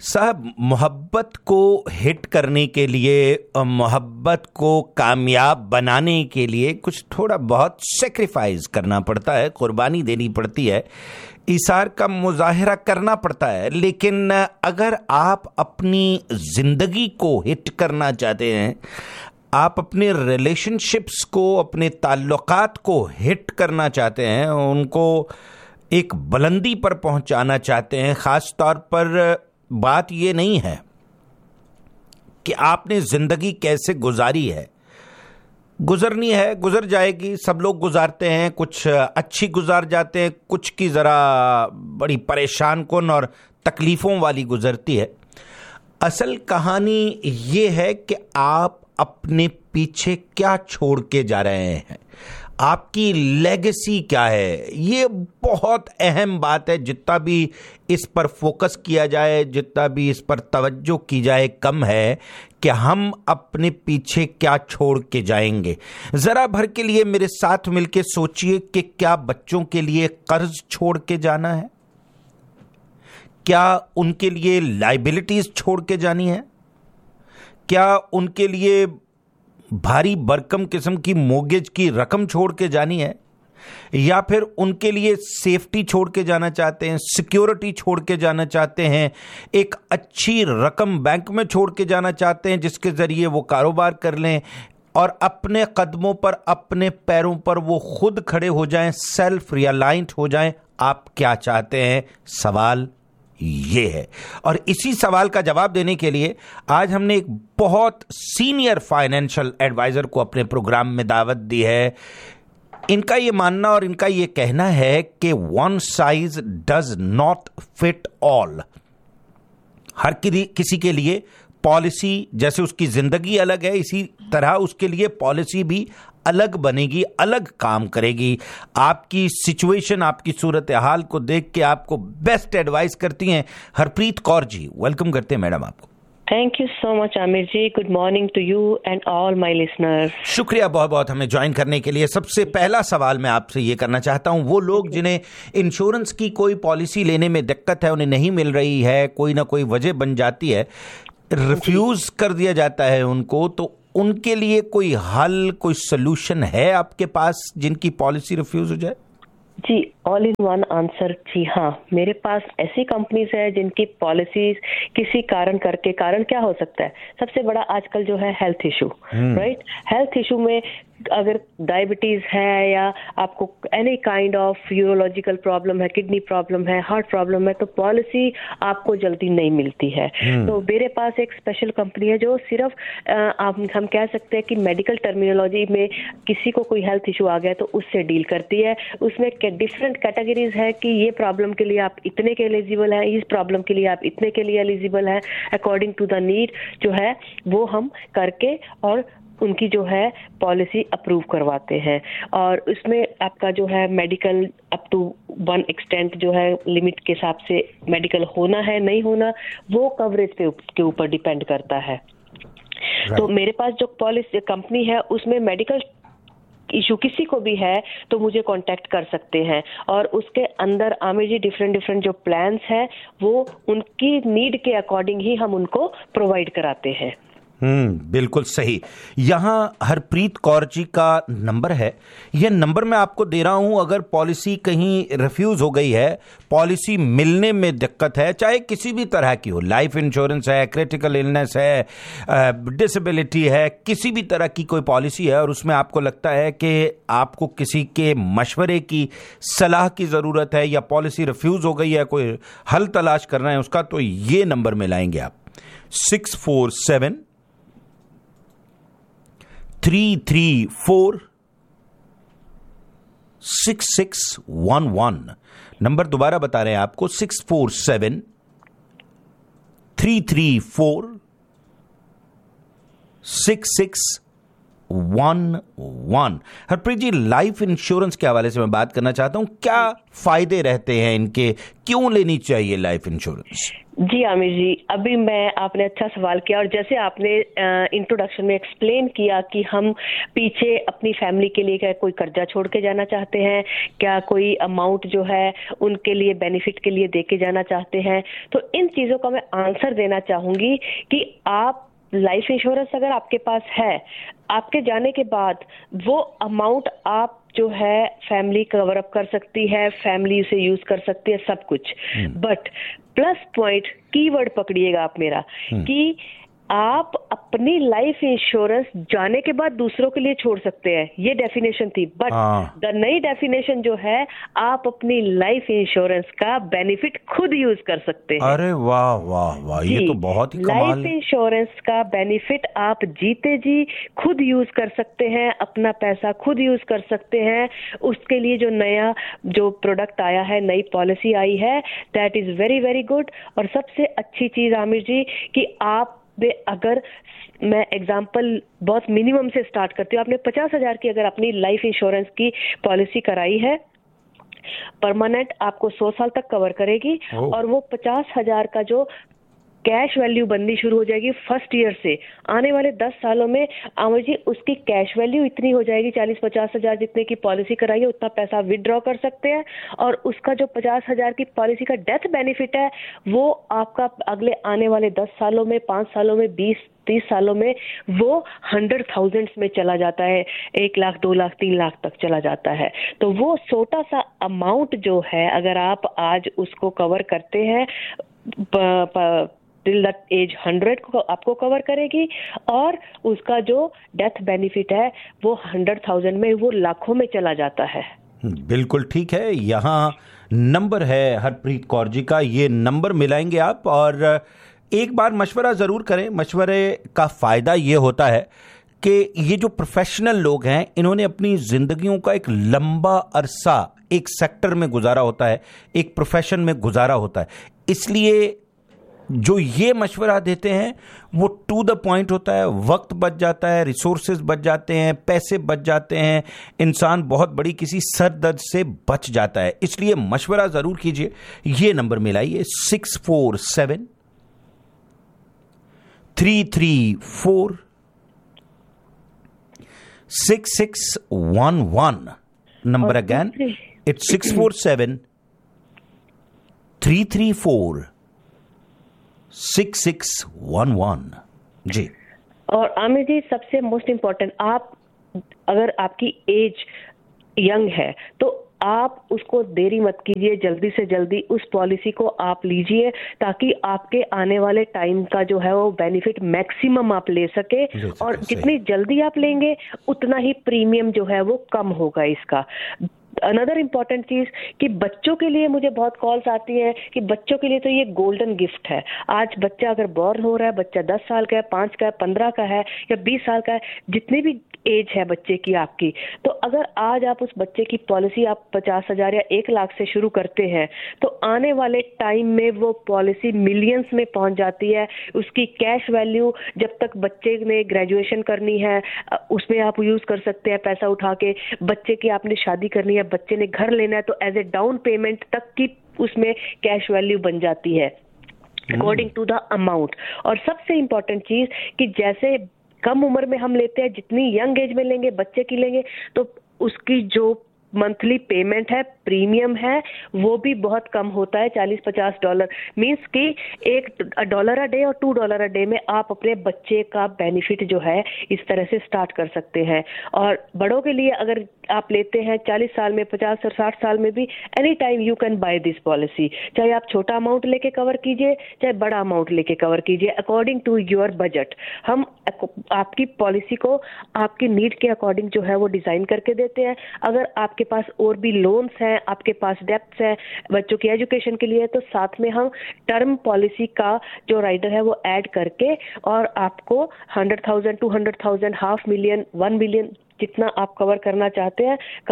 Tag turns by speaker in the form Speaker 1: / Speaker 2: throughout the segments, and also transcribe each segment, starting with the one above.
Speaker 1: साहब, मोहब्बत को हिट करने के लिए और मोहब्बत को कामयाब बनाने के लिए कुछ थोड़ा बहुत सेक्रीफाइस करना पड़ता है, कुर्बानी देनी पड़ती है, इसार का मुजाहिरा करना पड़ता है। लेकिन अगर आप अपनी जिंदगी को हिट करना चाहते हैं, आप अपने रिलेशनशिप्स को, अपने ताल्लुकात को हिट करना चाहते हैं, उनको एक बुलंदी पर पहुंचाना चाहते हैं, खास तौर पर बात ये नहीं है कि आपने जिंदगी कैसे गुजारी है, गुजरनी है, गुजर जाएगी, सब लोग गुजारते हैं, कुछ अच्छी गुजार जाते हैं, कुछ की ज़रा बड़ी परेशान कुन और तकलीफ़ों वाली गुजरती है। असल कहानी ये है कि आप अपने पीछे क्या छोड़ के जा रहे हैं, आपकी लेगेसी क्या है। ये बहुत अहम बात है। जितना भी इस पर फोकस किया जाए, जितना भी इस पर तवज्जो की जाए, कम है कि हम अपने पीछे क्या छोड़ के जाएंगे। जरा भर के लिए मेरे साथ मिलके सोचिए कि क्या बच्चों के लिए कर्ज छोड़ के जाना है, क्या उनके लिए लायबिलिटीज छोड़ के जानी है, क्या उनके लिए भारी भरकम किस्म की मोर्गेज की रकम छोड़ के जानी है, या फिर उनके लिए सेफ्टी छोड़ के जाना चाहते हैं, सिक्योरिटी छोड़ के जाना चाहते हैं, एक अच्छी रकम बैंक में छोड़ के जाना चाहते हैं जिसके जरिए वो कारोबार कर लें और अपने कदमों पर, अपने पैरों पर वो खुद खड़े हो जाएं, सेल्फ रियलाइंट हो जाएं। आप क्या चाहते हैं? सवाल ये है। और इसी सवाल का जवाब देने के लिए आज हमने एक बहुत सीनियर फाइनेंशियल एडवाइजर को अपने प्रोग्राम में दावत दी है। इनका ये मानना और इनका ये कहना है कि one size does not fit all. हर किसी के लिए पॉलिसी, जैसे उसकी जिंदगी अलग है, इसी तरह उसके लिए पॉलिसी भी अलग बनेगी, अलग काम करेगी। आपकी सिचुएशन, आपकी सूरत हाल को देख के आपको बेस्ट एडवाइस करती हैं हरप्रीत कौर जी। वेलकम करते हैं मैडम आपको।
Speaker 2: Thank you so much Aamir ji. Good morning to you and all my listeners.
Speaker 1: शुक्रिया बहुत बहुत हमें ज्वाइन करने के लिए। सबसे पहला सवाल मैं आपसे ये करना चाहता हूँ, वो लोग जिन्हें इंश्योरेंस की कोई पॉलिसी लेने में दिक्कत है, उन्हें नहीं मिल रही है, कोई ना कोई वजह बन जाती है, रिफ्यूज कर दिया जाता है उनको, तो उनके लिए कोई हल, कोई सोल्यूशन है आपके पास जिनकी पॉलिसी रिफ्यूज हो जाए?
Speaker 2: जी, ऑल इन वन आंसर, जी हाँ, मेरे पास ऐसी कंपनीज है जिनकी पॉलिसीज किसी कारण करके, कारण क्या हो सकता है, सबसे बड़ा आजकल जो है health issue, right. Health issue में अगर डायबिटीज है या आपको any kind of urological problem है, किडनी प्रॉब्लम है, हार्ट प्रॉब्लम है, तो पॉलिसी आपको जल्दी नहीं मिलती है। तो मेरे पास एक स्पेशल कंपनी है जो सिर्फ हम कह सकते हैं कि मेडिकल टर्मिनोलॉजी में किसी को कोई हेल्थ इशू आ गया तो उससे डील करती है। उसमें डिफरेंट कैटेगरीज है कि ये प्रॉब्लम के लिए आप इतने के एलिजिबल हैं, इस प्रॉब्लम के लिए आप इतने के लिए एलिजिबल हैं, अकॉर्डिंग टू द नीड जो है वो हम करके और उनकी जो है पॉलिसी अप्रूव करवाते हैं। और उसमें आपका जो है medical up to one extent जो है लिमिट के हिसाब से मेडिकल होना है नहीं होना वो कवरेज के ऊपर डिपेंड करता है। तो मेरे पास जो पॉलिसी कंपनी है उसमें मेडिकल इशू किसी को भी है तो मुझे कांटेक्ट कर सकते हैं, और उसके अंदर आमिर जी डिफरेंट जो प्लान्स है वो उनकी नीड के अकॉर्डिंग ही हम उनको प्रोवाइड कराते हैं।
Speaker 1: बिल्कुल सही। यहाँ हरप्रीत कौर जी का नंबर है, यह नंबर मैं आपको दे रहा हूँ। अगर पॉलिसी कहीं रिफ्यूज हो गई है, पॉलिसी मिलने में दिक्कत है, चाहे किसी भी तरह की हो, लाइफ इंश्योरेंस है, क्रिटिकल इलनेस है, डिसेबिलिटी है, किसी भी तरह की कोई पॉलिसी है, और उसमें आपको लगता है कि आपको किसी के मशवरे की, सलाह की ज़रूरत है, या पॉलिसी रिफ्यूज हो गई है, कोई हल तलाश करना है उसका, तो ये नंबर में लाएंगे आप 647-334-6611। नंबर दोबारा बता रहे हैं आपको, 647-334-6611। 611। हरप्रीत जी, लाइफ इंश्योरेंस के हवाले से मैं बात करना चाहता हूं, क्या फायदे रहते हैं इनके, क्यों लेनी चाहिए लाइफ इंश्योरेंस?
Speaker 2: जी आमिर जी, अभी आपने अच्छा सवाल किया, और जैसे आपने इंट्रोडक्शन में एक्सप्लेन किया कि हम पीछे अपनी फैमिली के लिए क्या कोई कर्जा छोड़ के जाना चाहते हैं, क्या कोई अमाउंट जो है उनके लिए बेनिफिट के लिए दे के जाना चाहते हैं, तो इन चीज़ों का मैं आंसर देना चाहूँगी कि आप लाइफ इंश्योरेंस अगर आपके पास है, आपके जाने के बाद वो अमाउंट आप जो है फैमिली कवर अप कर सकती है, फैमिली उसे यूज कर सकती है, सब कुछ। बट प्लस पॉइंट, कीवर्ड पकड़िएगा आप मेरा, कि आप अपनी लाइफ इंश्योरेंस जाने के बाद दूसरों के लिए छोड़ सकते हैं, ये डेफिनेशन थी। बट द नई डेफिनेशन जो है, आप अपनी लाइफ इंश्योरेंस का बेनिफिट खुद यूज कर सकते हैं।
Speaker 1: अरे वाह वाह वाह, ये तो बहुत ही कमाल है।
Speaker 2: लाइफ इंश्योरेंस का बेनिफिट आप जीते जी खुद यूज कर सकते हैं, अपना पैसा खुद यूज कर सकते हैं। उसके लिए जो नया जो प्रोडक्ट आया है, नई पॉलिसी आई है, that is very very good. और सबसे अच्छी चीज आमिर जी कि आप अगर, मैं एग्जांपल बहुत मिनिमम से स्टार्ट करती हूँ, आपने 50,000 की अगर अपनी लाइफ इंश्योरेंस की पॉलिसी कराई है, परमानेंट आपको 100 साल तक कवर करेगी, और वो 50,000 का जो कैश वैल्यू बननी शुरू हो जाएगी फर्स्ट ईयर से, आने वाले 10 सालों में आमिर जी उसकी कैश वैल्यू इतनी हो जाएगी, 40-50 हजार जितने की पॉलिसी कराई है उतना पैसा विदड्रॉ कर सकते हैं। और उसका जो 50,000 की पॉलिसी का डेथ बेनिफिट है, वो आपका अगले आने वाले 10 सालों में, 5 सालों में, 20-30 सालों में वो 100,000 में चला जाता है, 1 लाख, 2 लाख, 3 लाख तक चला जाता है। तो वो छोटा सा अमाउंट जो है, अगर आप आज उसको कवर करते हैं, टिल दैट एज 100 को आपको कवर करेगी, और उसका जो डेथ बेनिफिट है वो 100,000 में, वो लाखों में चला जाता है।
Speaker 1: बिल्कुल ठीक है। यहाँ नंबर है हरप्रीत कौर जी का, ये नंबर मिलाएंगे आप, और एक बार मशवरा जरूर करें। मशवरे का फायदा ये होता है कि ये जो प्रोफेशनल लोग हैं, इन्होंने अपनी जिंदगियों का एक लंबा अरसा एक सेक्टर में गुजारा होता है, एक प्रोफेशन में गुजारा होता है, इसलिए जो ये मशवरा देते हैं वो टू द पॉइंट होता है। वक्त बच जाता है, रिसोर्सेज बच जाते हैं, पैसे बच जाते हैं, इंसान बहुत बड़ी किसी सर दर्द से बच जाता है। इसलिए मशवरा जरूर कीजिए। ये नंबर मिलाइए 647 334 6611। Number again, it's 647 334 6611। जी।
Speaker 2: और आमिर जी, सबसे मोस्ट इम्पोर्टेंट, आप अगर आपकी एज यंग है तो आप उसको देरी मत कीजिए, जल्दी से जल्दी उस पॉलिसी को आप लीजिए, ताकि आपके आने वाले टाइम का जो है वो बेनिफिट मैक्सिमम आप ले सके। और जितनी जल्दी आप लेंगे उतना ही प्रीमियम जो है वो कम होगा इसका। अनदर इम्पॉर्टेंट चीज कि बच्चों के लिए मुझे बहुत कॉल्स आती है कि बच्चों के लिए तो ये गोल्डन गिफ्ट है। आज बच्चा अगर बॉर्न हो रहा है, बच्चा 10 साल का है, 5 का है, 15 का है या 20 साल का है, जितनी भी एज है बच्चे की आपकी, तो अगर आज आप उस बच्चे की पॉलिसी आप 50,000 या 1 लाख से शुरू करते हैं, तो आने वाले टाइम में वो पॉलिसी मिलियंस में पहुंच जाती है। उसकी कैश वैल्यू जब तक बच्चे ने ग्रेजुएशन करनी है उसमें आप यूज कर सकते हैं पैसा उठा के। बच्चे की आपने शादी करनी है, बच्चे ने घर लेना है, तो एज ए डाउन पेमेंट तक की उसमें कैश वैल्यू बन जाती है अकॉर्डिंग टू द अमाउंट। और सबसे इंपॉर्टेंट चीज कि जैसे कम उम्र में हम लेते हैं, जितनी यंग एज में लेंगे, बच्चे की लेंगे, तो उसकी जो मंथली पेमेंट है, प्रीमियम है, वो भी बहुत कम होता है, $40-50। मींस कि $1 अ डे और $2 अ डे में आप अपने बच्चे का बेनिफिट जो है इस तरह से स्टार्ट कर सकते हैं। और बड़ों के लिए अगर आप लेते हैं 40 साल में, 50 और 60 साल में भी, any time you can by this policy. चाहे आप छोटा अमाउंट लेके कवर कीजिए, चाहे बड़ा अमाउंट लेके कवर कीजिए, अकॉर्डिंग टू योर बजट। हम आपकी पॉलिसी को आपकी नीड के अकॉर्डिंग जो है वो डिजाइन करके देते हैं। अगर आपके पास और भी लोन्स हैं, आपके पास डेब्ट्स हैं बच्चों की एजुकेशन के लिए, तो साथ में हम टर्म पॉलिसी का जो राइडर है वो ऐड करके और आपको 100,000, 200,000, $500,000, $1 million जितना आप कवर करना चाहते हैं कवर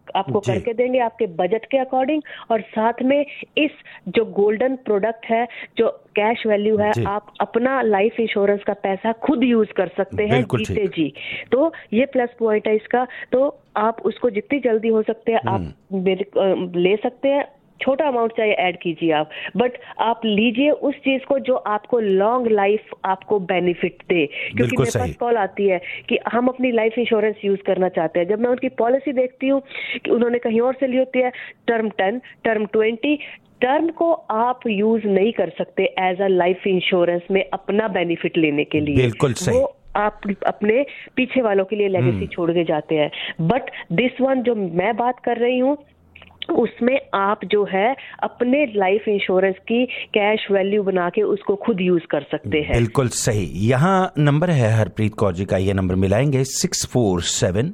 Speaker 2: आपको करके देंगे आपके बजट के अकॉर्डिंग, और साथ में इस जो गोल्डन प्रोडक्ट है, जो कैश वैल्यू है, आप अपना लाइफ इंश्योरेंस का पैसा खुद यूज कर सकते हैं जीते जी। तो ये प्लस पॉइंट है इसका। तो आप उसको जितनी जल्दी हो सकते हैं आप ले सकते हैं, छोटा अमाउंट चाहिए ऐड कीजिए आप, बट आप लीजिए उस चीज को जो आपको लॉन्ग लाइफ आपको बेनिफिट दे। क्योंकि मेरे पास कॉल आती है कि हम अपनी लाइफ इंश्योरेंस यूज करना चाहते हैं, जब मैं उनकी पॉलिसी देखती हूँ कि उन्होंने कहीं और से ली होती है, टर्म 10, टर्म 20, टर्म को आप यूज नहीं कर सकते एज अ लाइफ इंश्योरेंस में अपना बेनिफिट लेने के लिए।
Speaker 1: बिल्कुल सही।
Speaker 2: वो आप अपने पीछे वालों के लिए लेगेसी छोड़ के जाते हैं। बट दिस वन जो मैं बात कर रही हूँ, उसमें आप जो है अपने लाइफ इंश्योरेंस की कैश वैल्यू बना के उसको खुद यूज कर सकते हैं।
Speaker 1: बिल्कुल सही। यहाँ नंबर है हरप्रीत कौर जी का, ये नंबर मिलाएंगे 647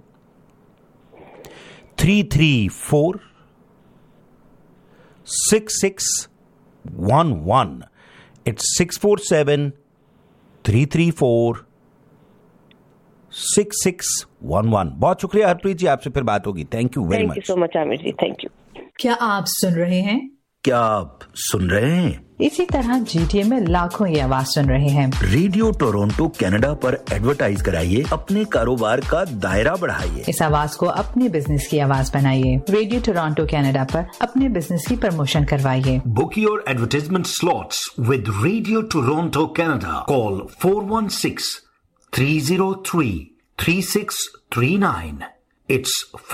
Speaker 1: 334 6611। इट्स 647 334 6611। बहुत शुक्रिया हरप्रीत जी, आपसे फिर बात होगी। Thank you very much.
Speaker 2: Thank you so much Aamir ji, thank you.
Speaker 3: क्या आप सुन रहे हैं?
Speaker 1: क्या आप सुन रहे हैं?
Speaker 3: इसी तरह जीटीए में लाखों ये आवाज सुन रहे हैं।
Speaker 4: रेडियो टोरंटो कनाडा पर एडवर्टाइज कराइए, अपने कारोबार का दायरा बढ़ाइए।
Speaker 3: इस आवाज को अपने बिजनेस की आवाज बनाइए। रेडियो टोरंटो कनाडा पर अपने बिजनेस की प्रमोशन करवाइए।
Speaker 5: Book your advertisement slots with Radio Toronto Canada. Call 416-303-3639. It's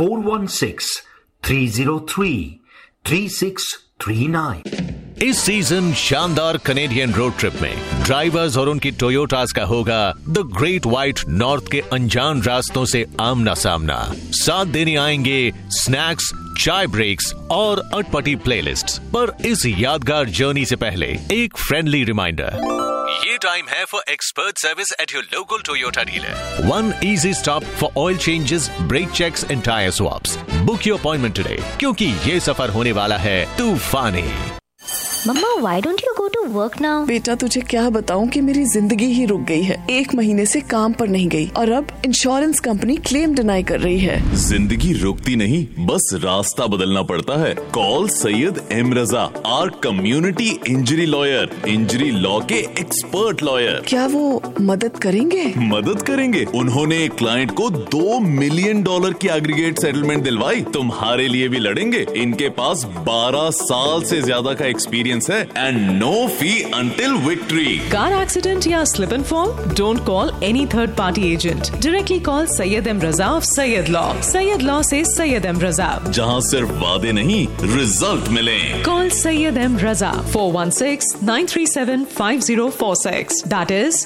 Speaker 5: 416-303-3639.
Speaker 6: इस सीजन शानदार कनेडियन रोड ट्रिप में ड्राइवर्स और उनकी टोयोटास का होगा द ग्रेट व्हाइट नॉर्थ के अनजान रास्तों से आमना सामना। साथ देने आएंगे स्नैक्स, चाय ब्रेक्स और अटपटी प्लेलिस्ट। पर इस यादगार जर्नी से पहले एक फ्रेंडली रिमाइंडर, ये टाइम है for expert service at your local Toyota dealer. One easy stop for oil changes, break checks and tyre swaps. Book your appointment today, क्योंकि ये सफर होने वाला है तूफानी।
Speaker 7: मम्मा, why don't you go to work now?
Speaker 8: बेटा, तुझे क्या बताऊं कि मेरी जिंदगी ही रुक गई है। 1 महीने से काम पर नहीं गई और अब इंश्योरेंस कंपनी क्लेम डिनाई कर रही है।
Speaker 9: जिंदगी रुकती नहीं, बस रास्ता बदलना पड़ता है। Call Syed M Raza, our community injury lawyer, injury law के एक्सपर्ट लॉयर।
Speaker 8: क्या वो मदद करेंगे?
Speaker 9: मदद करेंगे। उन्होंने एक क्लाइंट को $2 मिलियन की एग्रीगेट सेटलमेंट दिलवाई, तुम्हारे लिए भी लड़ेंगे। इनके पास 12 साल से ज्यादा का एक्सपीरियंस है and no fee until victory.
Speaker 10: Car accident या slip and fall? Don't call any third party agent, directly call Syed M Raza of Syed law. Syed law से सैयद एम रजा, जहां सिर्फ वादे नहीं रिजल्ट मिले। Call Syed M Raza 416-937-5046। That is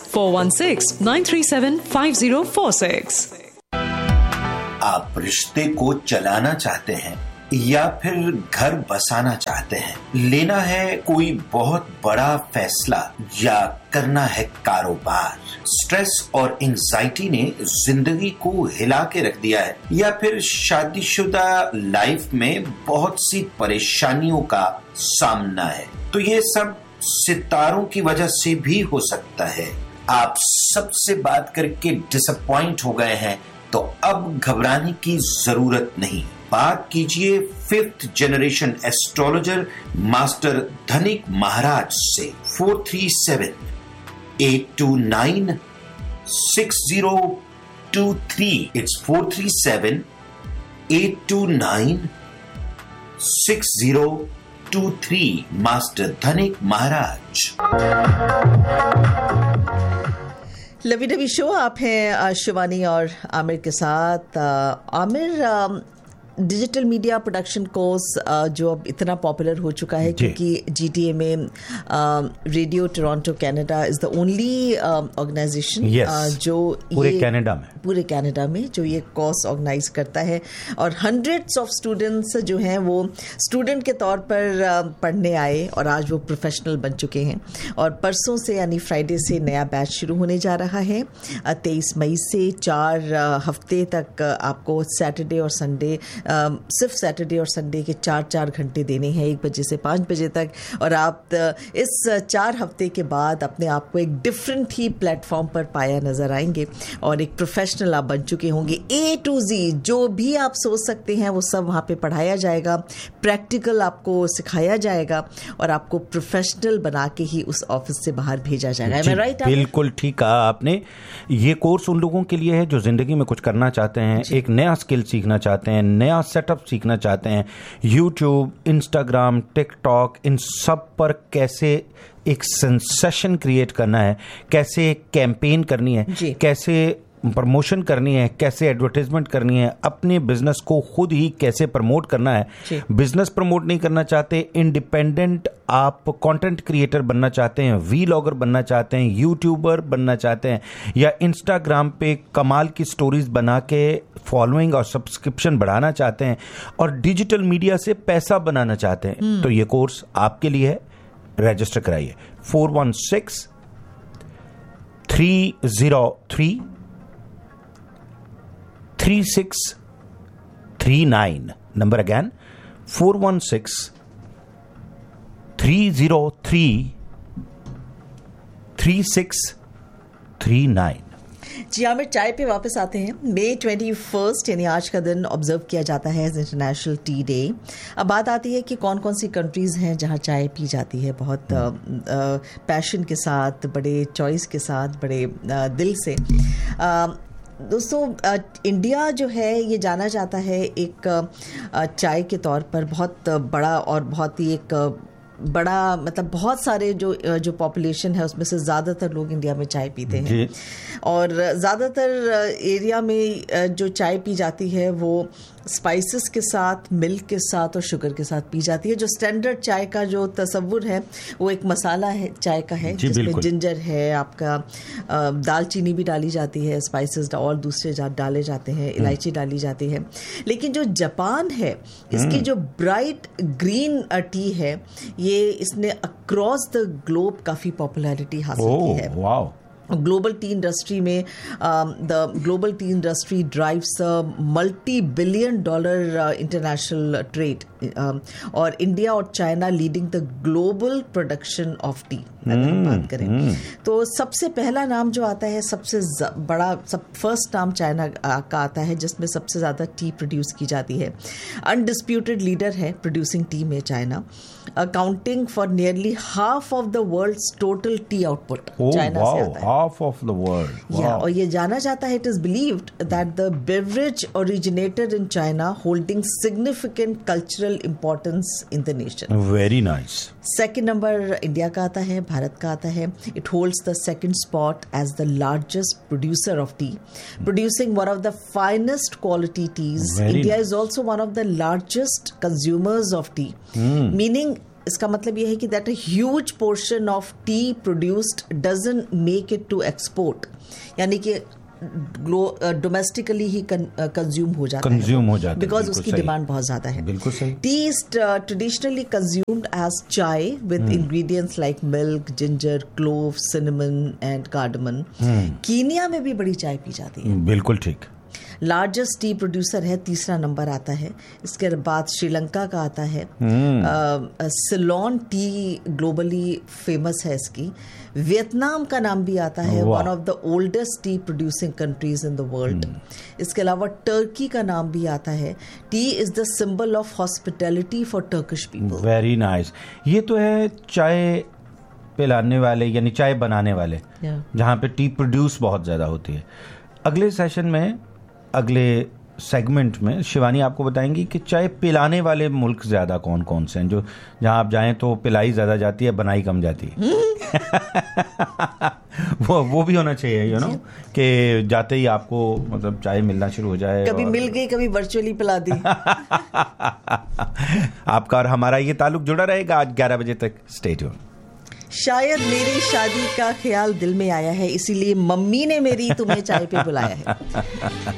Speaker 10: 416-937-5046।
Speaker 1: आप रिश्ते को चलाना चाहते हैं या फिर घर बसाना चाहते हैं, लेना है कोई बहुत बड़ा फैसला या करना है कारोबार, स्ट्रेस और एंजाइटी ने जिंदगी को हिला के रख दिया है, या फिर शादीशुदा लाइफ में बहुत सी परेशानियों का सामना है, तो ये सब सितारों की वजह से भी हो सकता है। आप सबसे बात करके डिसअपॉइंट हो गए हैं, तो अब घबराने की जरूरत नहीं। बात कीजिए 5th जनरेशन एस्ट्रोलॉजर मास्टर धनिक महाराज से। 437-829-6023। इट्स 437-829-6023। मास्टर धनिक महाराज।
Speaker 11: लवी डबी शो, आप हैं शिवानी और आमिर के साथ। Aamir, digital media production course जो अब इतना पॉपुलर हो चुका है, क्योंकि जीटीए में radio Toronto Canada is the only organisation जो
Speaker 1: पूरे कनाडा में
Speaker 11: जो ये कोर्स ऑर्गेनाइज करता है, और हंड्रेड्स ऑफ स्टूडेंट्स जो हैं वो स्टूडेंट के तौर पर पढ़ने आए और आज वो प्रोफेशनल बन चुके हैं। और परसों से यानी फ्राइडे से नया बैच शुरू होने जा रहा है। 23 मई से 4 हफ्ते तक आपको सैटरडे और संडे सिर्फ सैटरडे और संडे के 4 घंटे देने हैं, 1 बजे से 5 बजे तक, और आप इस 4 हफ्ते के बाद अपने आप को एक डिफरेंट ही प्लेटफॉर्म पर पाया नजर आएंगे और एक प्रोफेशनल आप बन चुके होंगे। A to Z जो भी आप सोच सकते हैं वो सब वहाँ पे पढ़ाया जाएगा, प्रैक्टिकल आपको सिखाया जाएगा और आपको प्रोफेशनल बना के ही उस ऑफिस से बाहर भेजा जाएगा। Am I right?
Speaker 1: बिल्कुल ठीक कहा आपने। ये कोर्स उन लोगों के लिए है जो जिंदगी में कुछ करना चाहते हैं, एक नया स्किल सीखना चाहते हैं, नया सेटअप सीखना चाहते हैं। यूट्यूब, इंस्टाग्राम, टिकटॉक, इन सब पर कैसे एक सेंसेशन क्रिएट करना है, कैसे कैंपेन करनी है, कैसे प्रमोशन करनी है, कैसे एडवर्टाइजमेंट करनी है, अपने बिजनेस को खुद ही कैसे प्रमोट करना है। बिजनेस प्रमोट नहीं करना चाहते, इंडिपेंडेंट आप कंटेंट क्रिएटर बनना चाहते हैं, वीलॉगर बनना चाहते हैं, यूट्यूबर बनना चाहते हैं, या इंस्टाग्राम पे कमाल की स्टोरीज बना के फॉलोइंग और सब्सक्रिप्शन बढ़ाना चाहते हैं और डिजिटल मीडिया से पैसा बनाना चाहते हैं, तो ये कोर्स आपके लिए है। रजिस्टर कराइए 416-303-3639। Number again 416-303-3639।
Speaker 11: जी आमिर, चाय पे वापस आते हैं। May 21 यानी आज का दिन ऑब्जर्व किया जाता है एज इंटरनेशनल टी डे। अब बात आती है कि कौन कौन सी कंट्रीज हैं जहां चाय पी जाती है बहुत पैशन के साथ, बड़े चॉइस के साथ, बड़े दिल से। दोस्तों, इंडिया जो है ये जाना जाता है एक चाय के तौर पर बहुत बड़ा और बहुत ही एक बड़ा, मतलब बहुत सारे जो पॉपुलेशन है उसमें से ज़्यादातर लोग इंडिया में चाय पीते हैं और ज़्यादातर एरिया में जो चाय पी जाती है वो स्पाइसेस के साथ, मिल्क के साथ और शुगर के साथ पी जाती है। जो स्टैंडर्ड चाय का जो तस्वुर है वो एक मसाला है चाय का है, जिसमें जिंजर है, आपका दालचीनी भी डाली जाती है, स्पाइसेस और दूसरे डाले जाते हैं, इलायची डाली जाती है। लेकिन जो जापान है, इसकी जो ब्राइट ग्रीन टी है, ये इसने अक्रॉस द ग्लोब काफ़ी पॉपुलैरिटी हासिल की है। ग्लोबल टी इंडस्ट्री में the global T industry drives $multi-billion international trade और इंडिया और China leading the global production of T. अगर हम बात करें तो सबसे पहला नाम जो आता है, सबसे बड़ा फर्स्ट नाम चाइना का आता है जिसमें सबसे ज़्यादा टी प्रोड्यूस की जाती है। अनडिस्प्यूटेड लीडर है प्रोड्यूसिंग टी में China, accounting for nearly half of the world's total T output China से आता है।
Speaker 1: Half of the world. Wow.
Speaker 11: और ये जाना जाता है, it is believed that the beverage originated in China holding significant cultural importance in the nation.
Speaker 1: Very nice.
Speaker 11: Second number India का आता है, भारत का आता है. It holds the second spot as the largest producer of tea, producing one of the finest quality teas. India is also one of the largest consumers of tea, meaning इसका मतलब यह है कि that a huge portion of T produced doesn't make it to export, यानी कि domestically ही consume हो जाता है बिकॉज उसकी डिमांड बहुत ज्यादा है।
Speaker 1: बिल्कुल सही।
Speaker 11: T is traditionally consumed as चाय with ingredients like milk, ginger, clove, cinnamon and cardamom. Kenya में भी बड़ी चाय पी जाती है।
Speaker 1: बिल्कुल ठीक।
Speaker 11: लार्जेस्ट टी प्रोड्यूसर है, तीसरा नंबर आता है। इसके बाद श्रीलंका का आता है। सिलोन टी ग्लोबली फेमस है इसकी। वियतनाम का नाम भी आता है, one of the oldest T producing countries in the world. इसके अलावा टर्की का नाम भी आता है। T is the symbol of hospitality for Turkish people.
Speaker 1: Very nice. ये तो है चाय पिलाने वाले यानी चाय बनाने वाले, जहाँ पे टी प्रोड्यूस बहुत ज्यादा होती है। अगले सेशन में, अगले सेगमेंट में शिवानी आपको बताएंगी कि चाय पिलाने वाले मुल्क ज्यादा कौन कौन से हैं, जो जहां आप जाएं तो पिलाई ज्यादा जाती है, बनाई कम जाती है। वो भी होना चाहिए, यू नो, कि जाते ही आपको मतलब चाय मिलना शुरू हो जाए।
Speaker 11: कभी मिल गई, कभी वर्चुअली पिला दी।
Speaker 1: आपका और हमारा ये ताल्लुक जुड़ा रहेगा आज 11 बजे तक। Stay tune.
Speaker 11: शायद मेरी शादी का ख्याल दिल में आया है, इसीलिए मम्मी ने मेरी तुम्हें चाय पे बुलाया है।